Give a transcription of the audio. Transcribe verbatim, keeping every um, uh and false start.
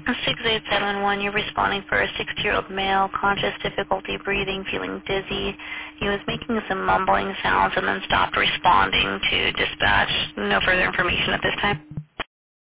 six eight seven one, you're responding for a sixty-year-old male, conscious difficulty breathing, feeling dizzy. He was making some mumbling sounds and then stopped responding to dispatch. No further information at this time.